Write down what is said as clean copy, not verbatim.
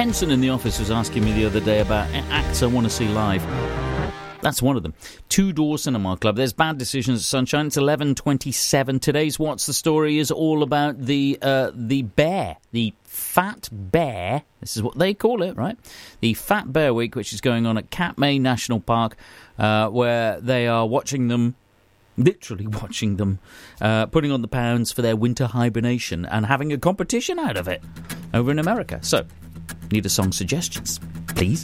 Henson in the office was asking me the other day about acts I want to see live. That's one of them. Two Door Cinema Club. There's Bad Decisions at Sunshine. It's 11:27. Today's What's the Story is all about the bear, the Fat Bear. This is what they call it, right? The Fat Bear Week, which is going on at Katmai National Park, where they are watching them, literally watching them, putting on the pounds for their winter hibernation and having a competition out of it over in America. So, need a song suggestions, please.